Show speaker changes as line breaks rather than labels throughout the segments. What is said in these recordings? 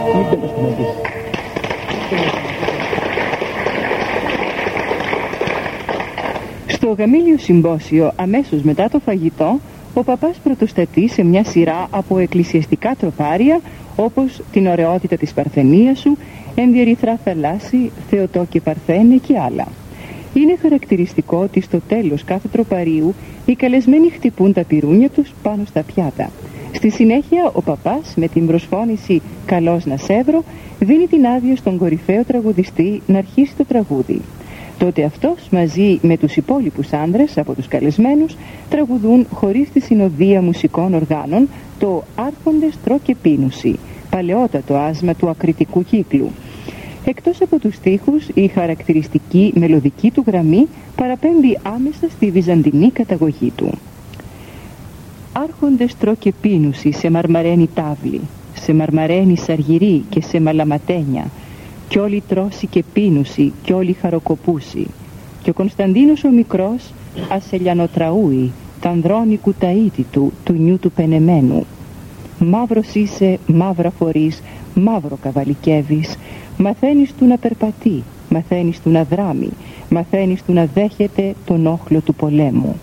Στο γαμήλιο συμπόσιο, αμέσως μετά το φαγητό, ο παπάς πρωτοστατεί σε μια σειρά από εκκλησιαστικά τροπάρια, όπως την ωραιότητα της Παρθενίας σου, ενδιερυθρά θαλάσσι, Θεοτό και Παρθένε και άλλα. Είναι χαρακτηριστικό ότι στο τέλος κάθε τροπαρίου οι καλεσμένοι χτυπούν τα πυρούνια τους πάνω στα πιάτα. Στη συνέχεια ο παπάς με την προσφώνηση «Καλώς να σέβρω» δίνει την άδεια στον κορυφαίο τραγουδιστή να αρχίσει το τραγούδι. Τότε αυτός μαζί με τους υπόλοιπους άνδρες από τους καλεσμένους τραγουδούν χωρίς τη συνοδεία μουσικών οργάνων το «Άρχοντες τρώ και πίνουσι», παλαιότατο άσμα του ακριτικού κύκλου. Εκτός από τους στίχους, η χαρακτηριστική μελωδική του γραμμή παραπέμπει άμεσα στη βυζαντινή καταγωγή του. Άρχοντες τρώ και πίνουσι σε μαρμαρένη τάβλη, σε μαρμαρένη σαργυρή και σε μαλαματένια, κι όλοι τρώσει και πίνουσι κι όλοι χαροκοπούσι, και ο Κωνσταντίνος ο μικρός ασελιανοτραούει τ' ανδρώνικου ταΐτητου του νιού του πενεμένου. Μαύρος είσαι, μαύρα φορείς, μαύρο καβαλικεύεις, μαθαίνεις του να περπατεί, μαθαίνεις του να δράμει, μαθαίνεις του να δέχεται τον όχλο του πολέμου.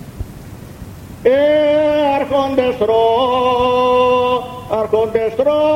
Αρχόντες τρο, αρχόντες τρο.